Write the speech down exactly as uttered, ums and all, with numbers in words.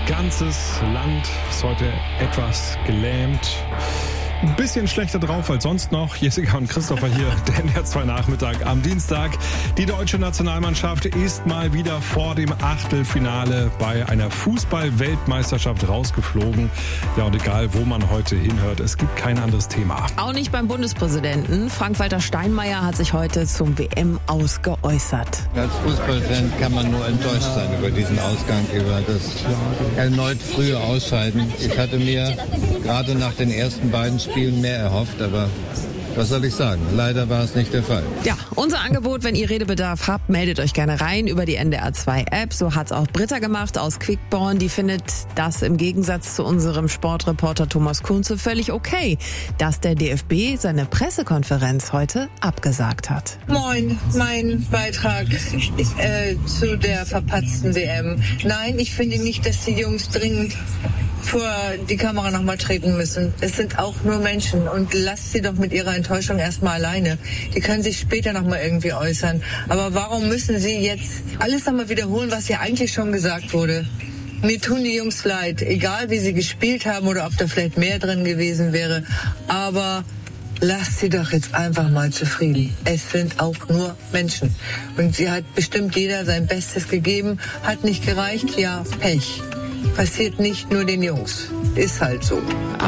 ganzes Land ist heute etwas gelähmt. Ein bisschen schlechter drauf als sonst noch. Jessica und Christopher hier, der N R zwei Nachmittag am Dienstag. Die deutsche Nationalmannschaft ist mal wieder vor dem Achtelfinale bei einer Fußball-Weltmeisterschaft rausgeflogen. Ja, und egal, wo man heute hinhört, es gibt kein anderes Thema. Auch nicht beim Bundespräsidenten. Frank-Walter Steinmeier hat sich heute zum W M-Aus geäußert. Als Fußballfan kann man nur enttäuscht sein über diesen Ausgang, über das erneut frühe Ausscheiden. Ich hatte mir gerade nach den ersten beiden Spielen mehr erhofft, aber was soll ich sagen? Leider war es nicht der Fall. Ja, unser Angebot, wenn ihr Redebedarf habt, meldet euch gerne rein über die N D R zwei App. So hat's auch Britta gemacht aus Quickborn. Die findet das im Gegensatz zu unserem Sportreporter Thomas Kunze völlig okay, dass der D F B seine Pressekonferenz heute abgesagt hat. Moin, mein Beitrag äh, zu der verpatzten W M. Nein, ich finde nicht, dass die Jungs dringend vor die Kamera nochmal treten müssen. Es sind auch nur Menschen und lasst sie doch mit ihrer Enttäuschung erstmal alleine. Die können sich später nochmal irgendwie äußern. Aber warum müssen sie jetzt alles nochmal wiederholen, was ja eigentlich schon gesagt wurde? Mir tun die Jungs leid, egal wie sie gespielt haben oder ob da vielleicht mehr drin gewesen wäre. Aber lasst sie doch jetzt einfach mal zufrieden. Es sind auch nur Menschen. Und sie hat bestimmt jeder sein Bestes gegeben. Hat nicht gereicht, ja, Pech. Passiert nicht nur den Jungs. Ist halt so.